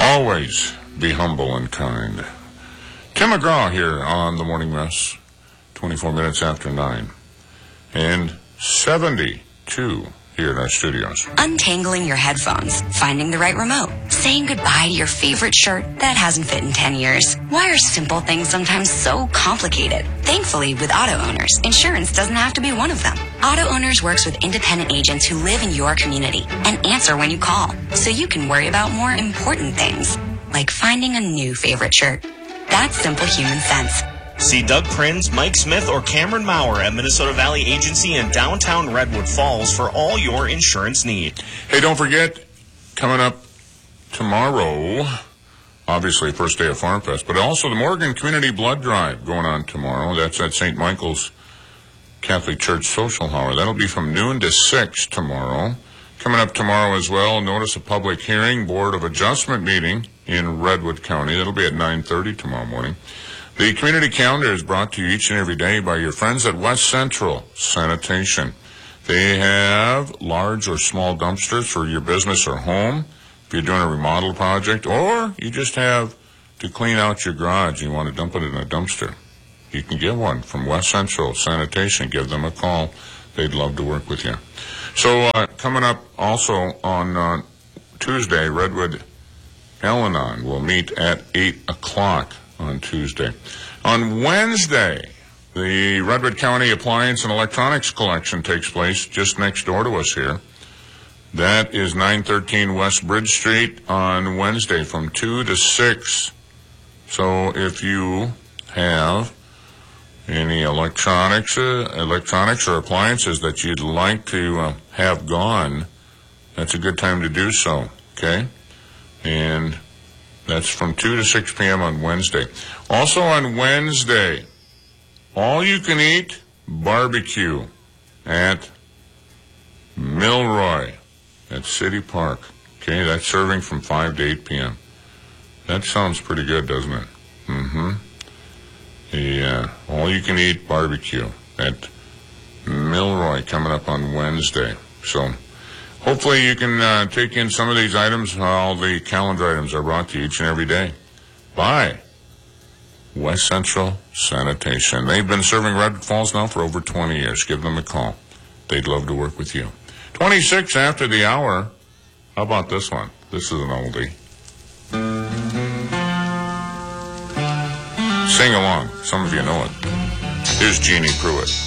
Always be humble and kind. Tim McGraw here on The Morning Mess, 24 minutes after 9. And 72 here in our studios. Untangling your headphones, finding the right remote, saying goodbye to your favorite shirt that hasn't fit in 10 years. Why are simple things sometimes so complicated? Thankfully, with auto owners, insurance doesn't have to be one of them. Auto Owners works with independent agents who live in your community and answer when you call, so you can worry about more important things, like finding a new favorite shirt. That's simple human sense. See Doug Prinz, Mike Smith, or Cameron Maurer at Minnesota Valley Agency in downtown Redwood Falls for all your insurance needs. Hey, don't forget, coming up tomorrow, obviously first day of Farm Fest, but also the Morgan Community Blood Drive going on tomorrow. That's at St. Michael's Catholic Church Social Hour. That'll be from noon to 6 tomorrow. Coming up tomorrow as well, notice a public hearing, Board of Adjustment meeting in Redwood County. That'll be at 9:30 tomorrow morning. The community calendar is brought to you each and every day by your friends at West Central Sanitation. They have large or small dumpsters for your business or home. If you're doing a remodel project, or you just have to clean out your garage, you want to dump it in a dumpster, you can get one from West Central Sanitation. Give them a call. They'd love to work with you. So coming up also on Tuesday, Redwood Al-Anon will meet at 8 o'clock on Tuesday. On Wednesday, the Redwood County Appliance and Electronics Collection takes place just next door to us here. That is 913 West Bridge Street on Wednesday from 2 to 6. So if you have any electronics or appliances that you'd like to have gone, that's a good time to do so, okay? And that's from 2 to 6 p.m. on Wednesday. Also on Wednesday, all-you-can-eat barbecue at Milroy at City Park. Okay, that's serving from 5 to 8 p.m. That sounds pretty good, doesn't it? Mm-hmm. Yeah, all-you-can-eat barbecue at Milroy coming up on Wednesday. So hopefully you can take in some of these items. All the calendar items are brought to you each and every day by West Central Sanitation. They've been serving Redwood Falls now for over 20 years. Give them a call. They'd love to work with you. 26 after the hour. How about this one? This is an oldie. Sing along. Some of you know it. Here's Jeannie Pruitt.